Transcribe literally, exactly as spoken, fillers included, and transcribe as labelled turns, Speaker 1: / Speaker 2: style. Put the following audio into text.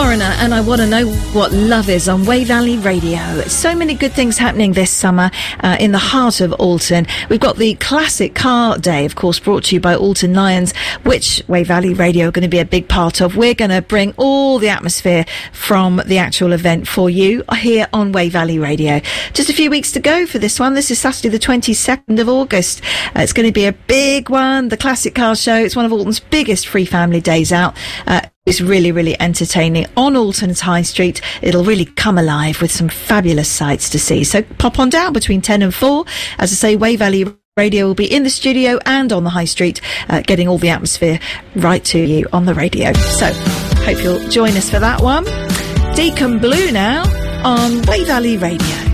Speaker 1: Foreigner, and I Want to Know What Love Is on Wey Valley Radio. So many good things happening this summer uh, in the heart of Alton. We've got the Classic Car Day, of course, brought to you by Alton Lions, which Wey Valley Radio are going to be a big part of. We're going to bring all the atmosphere from the actual event for you here on Wey Valley Radio. Just a few weeks to go for this one. This is Saturday the twenty-second of August. Uh, it's going to be a big one, the Classic Car Show. It's one of Alton's biggest free family days out. Uh, It's really, really entertaining on Alton's High Street. It'll really come alive with some fabulous sights to see. So pop on down between ten and four. As I say, Wey Valley Radio will be in the studio and on the High Street, uh, getting all the atmosphere right to you on the radio. So hope you'll join us for that one. Deacon Blue now on Wey Valley Radio.